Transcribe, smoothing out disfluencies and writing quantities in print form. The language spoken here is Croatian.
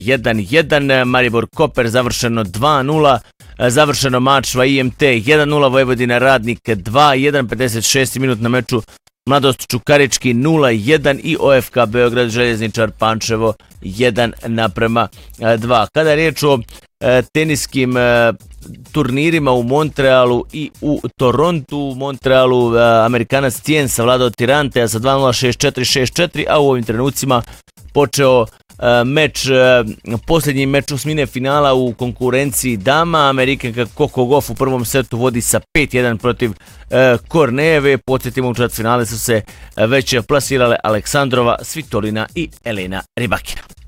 1-1, Maribor Koper završeno 2-0, završeno mač IMT 1-0, Vojvodina Radnik 2-1, 56. minut na meču Mladost Čukarički 0-1 i OFK Beograd Željezničar Pančevo 1-2. Kada je riječ o teniskim turnirima u Montrealu i u Torontu, u Montrealu Amerikanac Tien savladao Tirantea sa 2-0, 6-4, 6-4, a u ovim trenucima počeo meč, posljednji meč osmine finala u konkurenciji dama. Amerikanka Coco Gauff u prvom setu vodi sa 5-1 protiv Kornejeve. Podsjetimo, u četvrtfinale su se već plasirale Aleksandrova, Svitolina i Elena Rybakina.